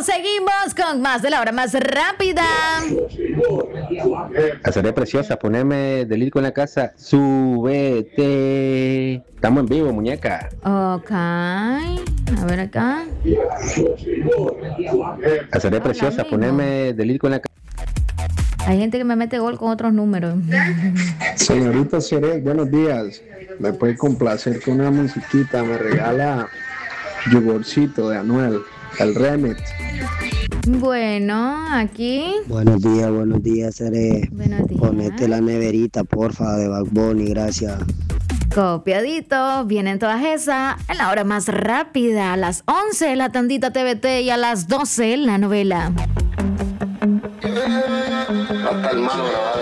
seguimos con más de la hora más rápida. Casaré preciosa, poneme delito en la casa, súbete. Estamos en vivo, muñeca. Ok, a ver acá. Casaré preciosa, poneme delito en la casa. Hay gente que me mete gol con otros números. Señorita Seré, buenos días. Me puede complacer con una musiquita, me regala Yogurcito de Anuel, el remix. Bueno, aquí. Buenos días, Seré. Buenos días. Ponete la neverita, porfa, de Bad Bunny, gracias. Copiadito, vienen todas esas en la hora más rápida. A las 11 la tandita TVT y a las 12 la novela. Hasta el malo,